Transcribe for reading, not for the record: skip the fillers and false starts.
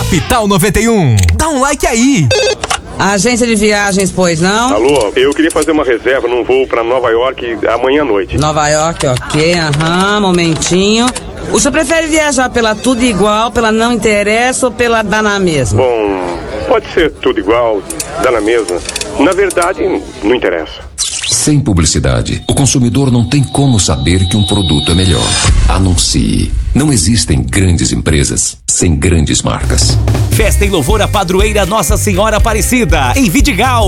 Capital 91. Dá um like aí. Agência de viagens, pois não? Alô, eu queria fazer uma reserva num voo pra Nova York amanhã à noite. Nova York, ok, momentinho. O senhor prefere viajar pela Tudo Igual, pela Não Interessa ou pela Dá na Mesma? Bom, pode ser tudo igual, dá na mesma. Na verdade, não interessa. Sem publicidade, o consumidor não tem como saber que um produto é melhor. Anuncie. Não existem grandes empresas sem grandes marcas. Festa em louvor à padroeira Nossa Senhora Aparecida, em Vidigal.